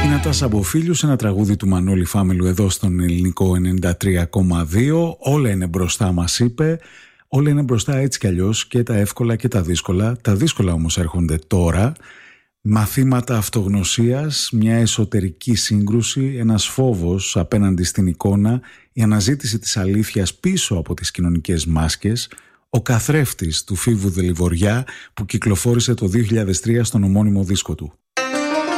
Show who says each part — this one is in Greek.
Speaker 1: Νατάσα Αμποφίλιου σε ένα τραγούδι του Μανώλη Φάμελου εδώ στον ελληνικό 93,2. Όλα είναι μπροστά, μας είπε. Όλα είναι μπροστά έτσι κι αλλιώς, και τα εύκολα και τα δύσκολα. Τα δύσκολα όμως έρχονται τώρα. Μαθήματα αυτογνωσίας, μια εσωτερική σύγκρουση, ένας φόβος απέναντι στην εικόνα, η αναζήτηση της αλήθειας πίσω από τις κοινωνικές μάσκες, ο καθρέφτης του Φίβου Δελιβοριά που κυκλοφόρησε το 2003 στον ομώνυμο δίσκο του.